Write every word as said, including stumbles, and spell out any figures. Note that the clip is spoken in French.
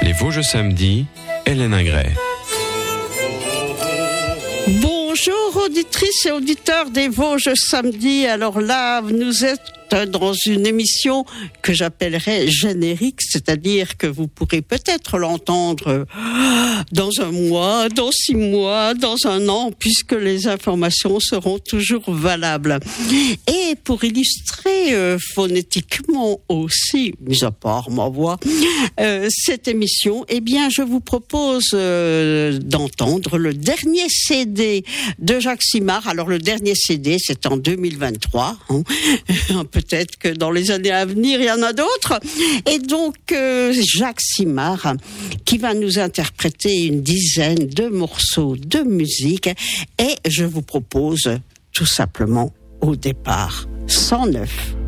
Les Vosges samedi, Hélène Ingray. Bonjour auditrices et auditeurs des Vosges samedi. Alors là, vous êtes dans une émission que j'appellerais générique, c'est-à-dire que vous pourrez peut-être l'entendre dans un mois, dans six mois, dans un an, puisque les informations seront toujours valables. Et pour illustrer euh, phonétiquement aussi, mis à part ma voix, euh, cette émission, eh bien, je vous propose euh, d'entendre le dernier C D de Jacques Simard. Alors, le dernier C D, c'est en deux mille vingt-trois, hein. Peut-être que dans les années à venir, il y en a d'autres. Et donc, euh, Jacques Simard, qui va nous interpréter une dizaine de morceaux de musique. Et je vous propose tout simplement, au départ, cent neuf.